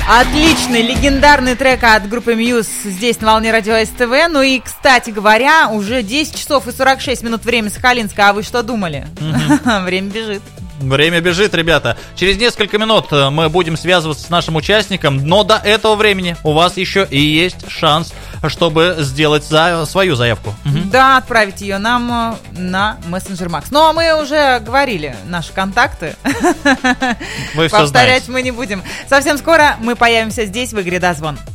Отличный, легендарный трек от группы Muse здесь на волне радио СТВ. Ну и, кстати говоря, уже 10 часов и 46 минут время Сахалинска. А вы что думали? Время бежит. Время бежит, ребята. Через несколько минут мы будем связываться с нашим участником, но до этого времени у вас еще и есть шанс, чтобы сделать свою заявку. Да, отправить ее нам на мессенджер Макс. Ну, а мы уже говорили наши контакты. Вы все Повторять знаете. мы не будем. Совсем скоро мы появимся здесь в игре «Дозвон».